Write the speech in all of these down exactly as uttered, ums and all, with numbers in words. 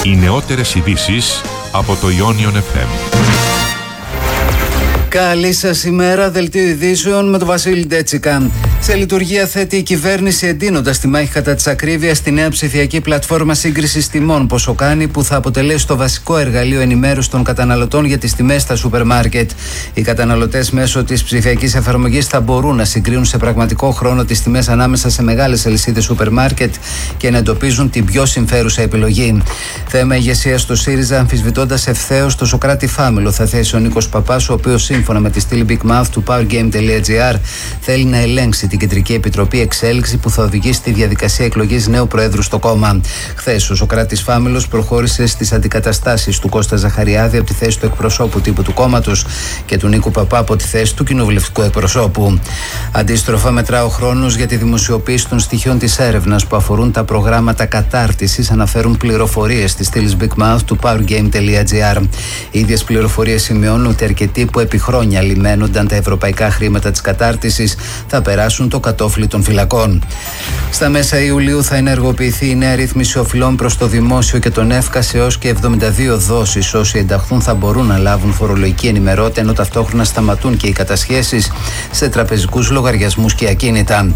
Οι νεότερες ειδήσεις από το Ionion εφ εμ. Καλή σας ημέρα, δελτίο ειδήσεων με τον Βασίλη Ντέτσικα. Σε λειτουργία θέτει η κυβέρνηση, εντείνοντας τη μάχη κατά της ακρίβειας στη νέα ψηφιακή πλατφόρμα σύγκρισης τιμών Ποσοκάνη, που θα αποτελέσει το βασικό εργαλείο ενημέρωσης των καταναλωτών για τις τιμές στα σούπερ μάρκετ. Οι καταναλωτές μέσω της ψηφιακής εφαρμογής θα μπορούν να συγκρίνουν σε πραγματικό χρόνο τις τιμές ανάμεσα σε μεγάλες αλυσίδες σούπερ μάρκετ και να εντοπίζουν την πιο συμφέρουσα επιλογή. Θέμα ηγεσία στο ΣΥΡΙΖΑ, αμφισβητώντας ευθέως το Σοκράτη Φάμελο, θα θέσει ο Νίκος Παπάς, ο οποίος σύμφωνα με τη στήλη Big Mouth του powergame.gr θέλει να ελέγξει την Κεντρική Επιτροπή Εξέλιξη που θα οδηγήσει στη διαδικασία εκλογής νέου Προέδρου στο κόμμα. Χθες, ο Σοκράτης Φάμελος προχώρησε στις αντικαταστάσεις του Κώστα Ζαχαριάδη από τη θέση του εκπροσώπου τύπου του κόμματος και του Νίκου Παπά από τη θέση του κοινοβουλευτικού εκπροσώπου. Αντίστροφα, μετρά ο χρόνος για τη δημοσιοποίηση των στοιχείων της έρευνας που αφορούν τα προγράμματα κατάρτισης, αναφέρουν πληροφορίες της στήλης Big Mouth του powergame.gr. Οι ίδιες πληροφορίες σημειώνουν ότι αρκετοί που επί χρόνια λιμένονταν τα ευρωπαϊκά χρήματα της κατάρτισης θα περάσουν το κατόφλι των φυλακών. Στα μέσα Ιουλίου θα ενεργοποιηθεί η νέα ρύθμιση οφειλών προς το δημόσιο και τον ΕΦΚΑ σε έως και εβδομήντα δύο δόσεις. Όσοι ενταχθούν θα μπορούν να λάβουν φορολογική ενημερότητα, ενώ ταυτόχρονα σταματούν και οι κατασχέσεις σε τραπεζικούς λογαριασμούς και ακίνητα.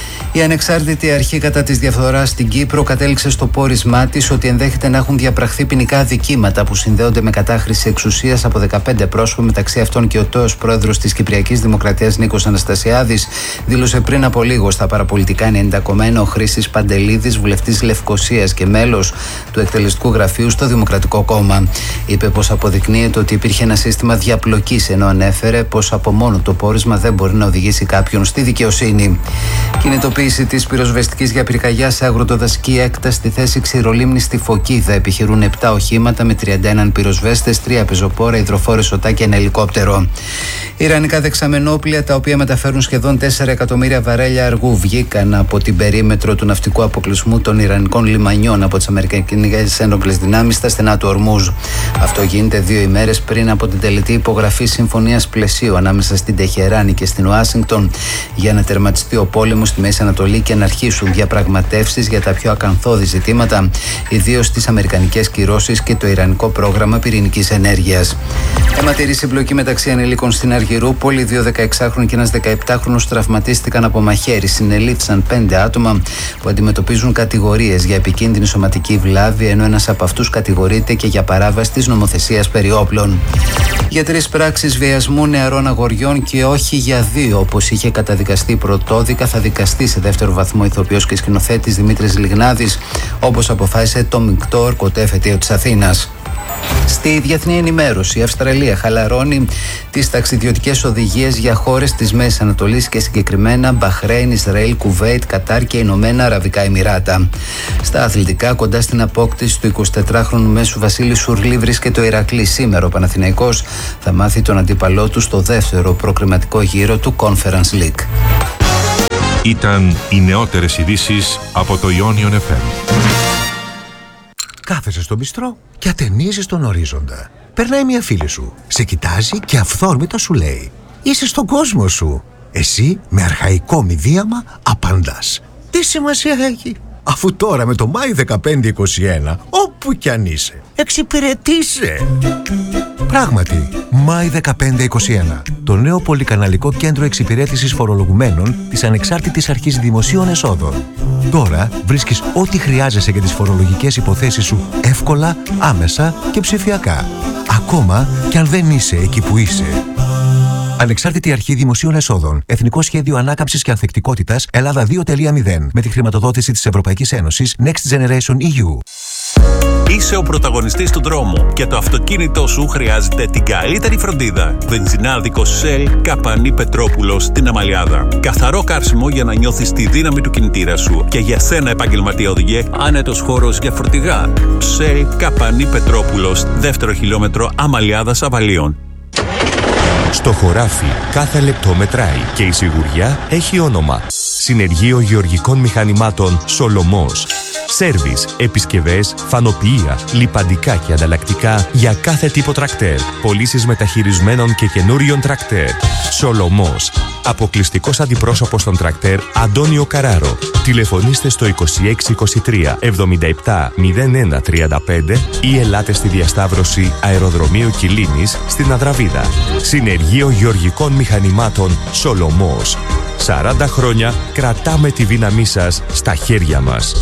Η ανεξάρτητη αρχή κατά της διαφθοράς στην Κύπρο κατέληξε στο πόρισμά της ότι ενδέχεται να έχουν διαπραχθεί ποινικά αδικήματα που συνδέονται με κατάχρηση εξουσίας από δεκαπέντε πρόσωπα, μεταξύ αυτών και ο τέος πρόεδρος της Κυπριακής Δημοκρατίας Νίκος Αναστασιάδης, δήλωσε πριν από λίγο στα παραπολιτικά ενενήντα κόμμα ένα ο Χρήστης Παντελίδης, βουλευτής Λευκωσίας και μέλος του εκτελεστικού γραφείου στο Δημοκρατικό Κόμμα. Είπε πως αποδεικνύεται ότι υπήρχε ένα σύστημα διαπλοκής, ενώ ανέφερε πως από μόνο το πόρισμα δεν μπορεί να οδηγήσει κάποιον στη δικαιοσύνη. Κινητοποίηση της πυροσβεστικής για πυρκαγιά σε αγροτοδασική έκταση στη θέση Ξηρολίμνη στη Φωκίδα. Επιχειρούν επτά οχήματα με τριάντα ένα πυροσβέστες, τρία πεζοπόρα, υδροφόρες οτά και ένα ελικόπτερο. Ιρανικά δεξαμενόπλια, τα οποία μεταφέρουν σχεδόν τέσσερα εκατομμύρια βαρέλια αργού, βγήκαν από την περίμετρο του ναυτικού αποκλεισμού των Ιρανικών λιμανιών από τις Αμερικανικές Ένοπλες Δυνάμεις στα στενά του Ορμούζ. Αυτό γίνεται δύο ημέρες πριν από την τελετή υπογραφή συμφωνίας πλαισίου ανάμεσα στην Τεχεράνη και στην Ουάσιγκτον για να τερματιστεί ο πόλεμος στη Μέση Ανατολή και να αρχίσουν διαπραγματεύσεις για τα πιο ακαθόδη ζητήματα, ιδίως τις αμερικανικές κυρώσεις και το ιρανικό πρόγραμμα πυρηνικής ενέργειας. Αιματηρή συμπλοκή μεταξύ ανηλίκων στην Αργυρούπολη. Δύο δεκαεξάχρονοι και ένας δεκαεπτάχρονος τραυματίστηκαν από μαχαίρι. Συνελήφθησαν πέντε άτομα που αντιμετωπίζουν κατηγορίες για επικίνδυνη σωματική βλάβη, ενώ ένας από αυτούς κατηγορείται και για παράβαση της νομοθεσίας περί όπλων. Για τρεις πράξεις βιασμού νεαρών αγοριών και όχι για δύο, όπως είχε καταδικαστεί πρωτόδικα, θα δικαστεί σε δεύτερο βαθμό ηθοποιός και σκηνοθέτης Δημήτρης Λιγνάδης, όπως αποφάσισε το μεικτό ορκωτέφετιο της Αθήνας. Στη διεθνή ενημέρωση, η Αυστραλία χαλαρώνει τις ταξιδιωτικές οδηγίες για χώρες της Μέσης Ανατολής και συγκεκριμένα Μπαχρέιν, Ισραήλ, Κουβέιτ, Κατάρ και Ηνωμένα Αραβικά Εμιράτα. Στα αθλητικά, κοντά στην απόκτηση του εικοσιτετράχρονου μέσου Βασίλη Σουρλή βρίσκεται ο Ηρακλής. Σήμερα ο Παναθηναϊκός θα μάθει τον αντίπαλό του στο δεύτερο προκριματικό γύρο του Conference League. Ήταν οι νεότερες ειδήσεις από το Ionion εφ εμ. Κάθεσαι στο μπιστρό και ατενίζεις τον ορίζοντα. Περνάει μια φίλη σου, σε κοιτάζει και αυθόρμητα σου λέει: είσαι στον κόσμο σου. Εσύ με αρχαϊκό μηδίαμα απαντάς: τι σημασία έχει, αφού τώρα με το Μάη δεκαπέντε είκοσι ένα, όπου κι αν είσαι, εξυπηρετείσαι. Πράγματι, Μάη δεκαπέντε είκοσι ένα, το νέο πολυκαναλικό κέντρο εξυπηρέτησης φορολογουμένων της Ανεξάρτητης Αρχής Δημοσίων Εσόδων. Τώρα βρίσκεις ό,τι χρειάζεσαι για τις φορολογικές υποθέσεις σου εύκολα, άμεσα και ψηφιακά. Ακόμα κι αν δεν είσαι εκεί που είσαι. Ανεξάρτητη Αρχή Δημοσίων Εσόδων. Εθνικό Σχέδιο Ανάκαμψης και Ανθεκτικότητας Ελλάδα δύο τελεία μηδέν. Με τη χρηματοδότηση της Ευρωπαϊκής Ένωσης Next Generation ι γιου. Είσαι ο πρωταγωνιστής του δρόμου και το αυτοκίνητό σου χρειάζεται την καλύτερη φροντίδα. Βενζινάδικο Shell Καπανή Πετρόπουλος στην Αμαλιάδα. Καθαρό καύσιμο για να νιώθεις τη δύναμη του κινητήρα σου. Και για σένα, επαγγελματία οδηγέ, άνετος χώρος για φορτηγά. Shell Καπανή Πετρόπουλος, δεύτερο χιλιόμετρο Αμαλιάδας Αβαλίων. Στο χωράφι κάθε λεπτό μετράει και η σιγουριά έχει όνομα. Συνεργείο Γεωργικών Μηχανημάτων Σολομός. Σέρβις, επισκευές, φανοποιεία, λιπαντικά και ανταλλακτικά για κάθε τύπο τρακτέρ. Πωλήσεις μεταχειρισμένων και καινούριων τρακτέρ. Σολομός. Αποκλειστικός αντιπρόσωπος των τρακτέρ Αντώνιο Καράρο. Τηλεφωνήστε στο είκοσι έξι είκοσι τρία εβδομήντα επτά μηδέν ένα τριάντα πέντε ή ελάτε στη διασταύρωση Αεροδρομίου Κιλίνης στην Αδραβίδα. Συνεργείο Γεωργικών Μηχανημάτων Σολομός. σαράντα χρόνια κρατάμε τη δύναμή σας στα χέρια μας.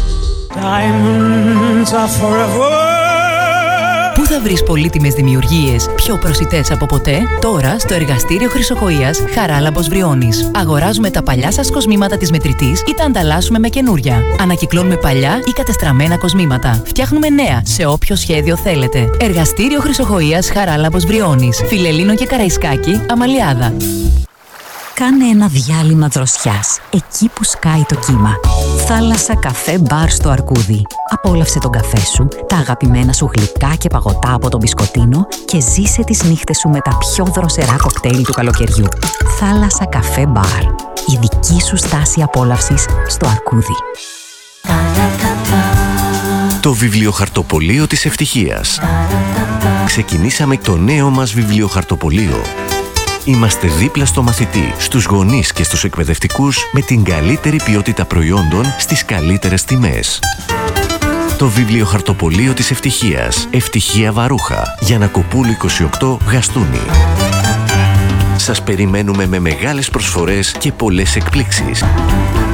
Πού θα βρεις πολύτιμες δημιουργίες πιο προσιτές από ποτέ? Τώρα στο εργαστήριο Χρυσοκοΐας Χαράλαμπος Βριώνης. Αγοράζουμε τα παλιά σας κοσμήματα της μετρητής ή τα ανταλλάσσουμε με καινούρια. Ανακυκλώνουμε παλιά ή κατεστραμμένα κοσμήματα. Φτιάχνουμε νέα σε όποιο σχέδιο θέλετε. Εργαστήριο Χρυσοκοΐας Χαράλαμπος Βριώνης. Φιλελλήνων και Καραϊσκάκη, Αμαλιάδα. Κάνε ένα διάλειμμα δροσιάς, εκεί που σκάει το κύμα. Θάλασσα καφέ μπαρ στο Αρκούδι. Απόλαυσε τον καφέ σου, τα αγαπημένα σου γλυκά και παγωτά από τον μπισκοτίνο και ζήσε τις νύχτες σου με τα πιο δροσερά κοκτέιλ του καλοκαιριού. Θάλασσα καφέ μπαρ. Η δική σου στάση απόλαυσης στο Αρκούδι. Το βιβλιοχαρτοπωλείο της ευτυχίας. Ξεκινήσαμε το νέο μας βιβλιοχαρτοπωλείο. Είμαστε δίπλα στο μαθητή, στους γονείς και στους εκπαιδευτικούς με την καλύτερη ποιότητα προϊόντων στις καλύτερες τιμές. Το βιβλιοχαρτοπωλείο της ευτυχίας. Ευτυχία Βαρούχα. Γιαννακοπούλου είκοσι οκτώ, Γαστούνι. Σας περιμένουμε με μεγάλες προσφορές και πολλές εκπλήξεις.